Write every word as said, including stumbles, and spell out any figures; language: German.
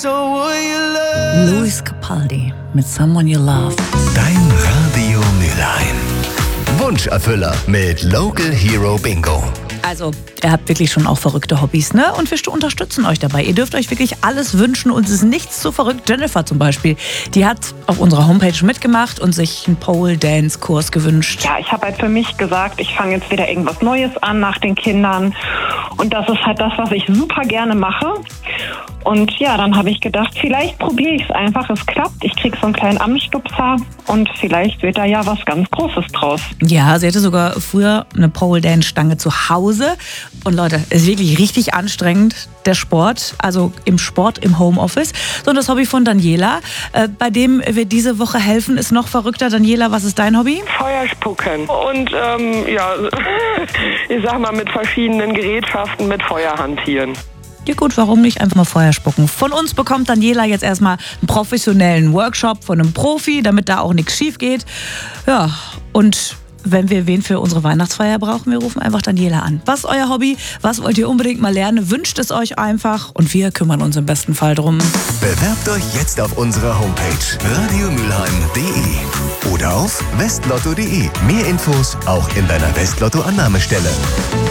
Luis Capaldi mit Someone You Love. Dein Radio Mülheim. Wunscherfüller mit Local Hero Bingo. Also, ihr habt wirklich schon auch verrückte Hobbys, ne? Und wir unterstützen euch dabei. Ihr dürft euch wirklich alles wünschen, uns ist nichts zu verrückt. Jennifer zum Beispiel, die hat auf unserer Homepage mitgemacht und sich einen Pole-Dance-Kurs gewünscht. Ja, ich habe halt für mich gesagt, ich fange jetzt wieder irgendwas Neues an nach den Kindern. Und das ist halt das, was ich super gerne mache. Und ja, dann habe ich gedacht, vielleicht probiere ich es einfach. Es klappt, ich kriege so einen kleinen Anstupser und vielleicht wird da ja was ganz Großes draus. Ja, sie hatte sogar früher eine Pole-Dance-Stange zu Hause. Und Leute, es ist wirklich richtig anstrengend, der Sport, also im Sport im Homeoffice. So, und das Hobby von Daniela, äh, bei dem wir diese Woche helfen, ist noch verrückter. Daniela, was ist dein Hobby? Feuer spucken und ähm, ja, ich sag mal mit verschiedenen Gerätschaften mit Feuer hantieren. Ja gut, warum nicht einfach mal Feuer spucken? Von uns bekommt Daniela jetzt erstmal einen professionellen Workshop von einem Profi, damit da auch nichts schief geht. Ja, und wenn wir wen für unsere Weihnachtsfeier brauchen, wir rufen einfach Daniela an. Was ist euer Hobby? Was wollt ihr unbedingt mal lernen? Wünscht es euch einfach und wir kümmern uns im besten Fall drum. Bewerbt euch jetzt auf unserer Homepage radiomülheim punkt de oder auf westlotto punkt de. Mehr Infos auch in deiner Westlotto-Annahmestelle.